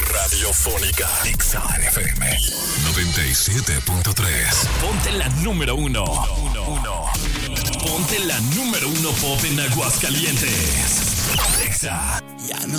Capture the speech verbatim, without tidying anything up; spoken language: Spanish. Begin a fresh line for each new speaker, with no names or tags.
radiofónica. Exa F M noventa y siete punto tres. Ponte la número uno. uno, uno. Ponte la número uno pop en Aguascalientes. Exa.
Ya no